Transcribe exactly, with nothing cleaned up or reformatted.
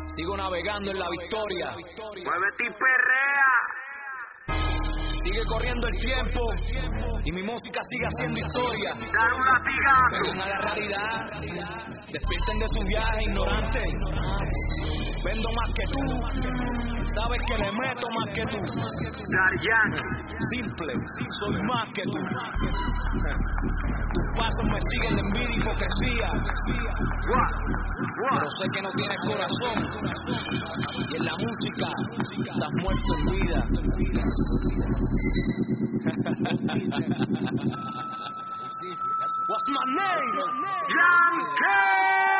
Sigo navegando en la victoria. Muévete y perrea. Sigue corriendo el tiempo y mi música sigue haciendo historia. Dar un latigazo. Vengan a la realidad, despierten de su viaje ignorante. Vendo más que tú, sabes que le meto más que tú. Daddy Yankee. Simple, soy más que tú. Tus pasos me siguen de envidia y hipocresía. What? What? Pero sé que no tienes corazón y en la música